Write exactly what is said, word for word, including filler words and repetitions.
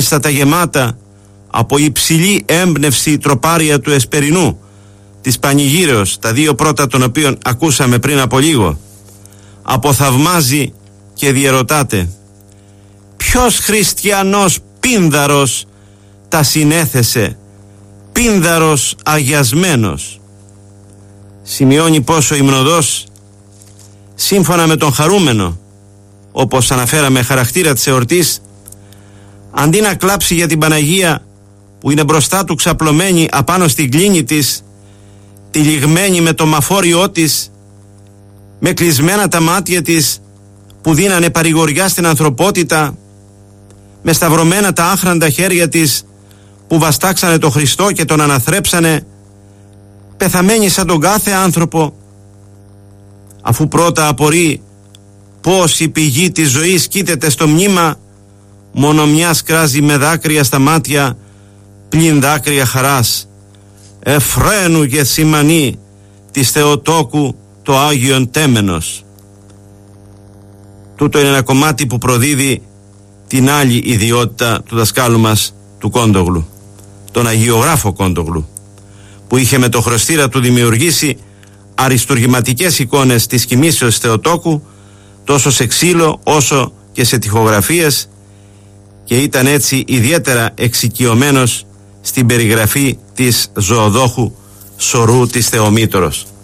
μάλιστα τα γεμάτα από υψηλή έμπνευση τροπάρια του Εσπερινού, της Πανηγύρεως, τα δύο πρώτα των οποίων ακούσαμε πριν από λίγο, αποθαυμάζει και διερωτάται: ποιος χριστιανός πίνδαρος τα συνέθεσε, πίνδαρος αγιασμένος? Σημειώνει πως ο υμνοδός, σύμφωνα με τον χαρούμενο, όπως αναφέραμε, χαρακτήρα της εορτής, αντί να κλάψει για την Παναγία που είναι μπροστά του ξαπλωμένη απάνω στην κλίνη της, τυλιγμένη με το μαφόριό της, με κλεισμένα τα μάτια της που δίνανε παρηγοριά στην ανθρωπότητα, με σταυρωμένα τα άχραντα χέρια της που βαστάξανε τον Χριστό και τον αναθρέψανε, πεθαμένη σαν τον κάθε άνθρωπο, αφού πρώτα απορεί πως η πηγή της ζωής κοίταται στο μνήμα, μόνο μιας κράζει με δάκρυα στα μάτια, πλην δάκρυα χαράς, Εφραίνου Γεθσιμανή της Θεοτόκου το Άγιον Τέμενος. Τούτο είναι ένα κομμάτι που προδίδει την άλλη ιδιότητα του δασκάλου μας, του Κόντογλου, τον Αγιογράφο Κόντογλου, που είχε με το χρωστήρα του δημιουργήσει αριστουργηματικές εικόνες της κοιμήσεως Θεοτόκου, τόσο σε ξύλο όσο και σε τοιχογραφίες, και ήταν έτσι ιδιαίτερα εξοικειωμένος στην περιγραφή της ζωοδόχου σωρού της Θεομήτωρος.